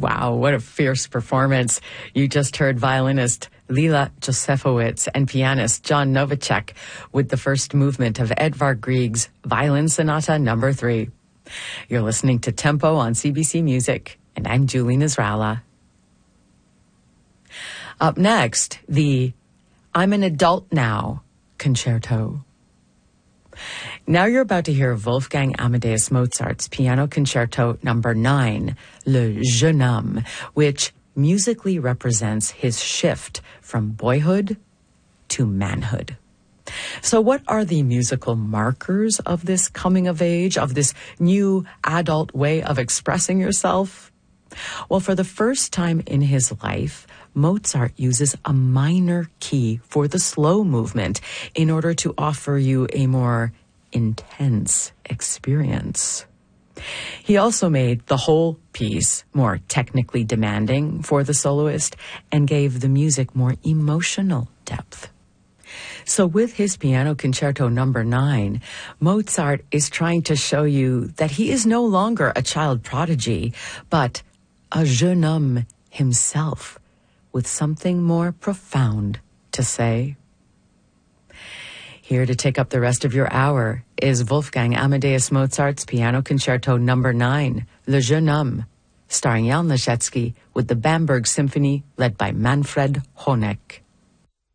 Wow, what a fierce performance. You just heard violinist Lila Josefowicz and pianist John Novacek with the first movement of Edvard Grieg's Violin Sonata No. 3. You're listening to Tempo on CBC Music, and I'm Julie Nasrallah. Up next, the I'm an Adult Now Concerto. Now you're about to hear Wolfgang Amadeus Mozart's Piano Concerto No. 9, Le Jeune Homme, which musically represents his shift from boyhood to manhood. So what are the musical markers of this coming of age, of this new adult way of expressing yourself? Well, for the first time in his life, Mozart uses a minor key for the slow movement in order to offer you a more intense experience. He also made the whole piece more technically demanding for the soloist and gave the music more emotional depth. So with his Piano Concerto No. 9, Mozart is trying to show you that he is no longer a child prodigy, but a jeune homme himself, with something more profound to say. Here to take up the rest of your hour is Wolfgang Amadeus Mozart's Piano Concerto No. 9, Le Jeune Homme, starring Jan Leschetski with the Bamberg Symphony led by Manfred Honeck.